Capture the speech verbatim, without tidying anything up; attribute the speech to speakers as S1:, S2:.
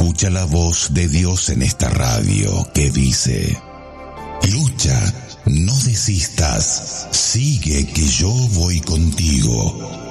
S1: Escucha la voz de Dios en esta radio que dice: lucha, no desistas, sigue que yo voy contigo.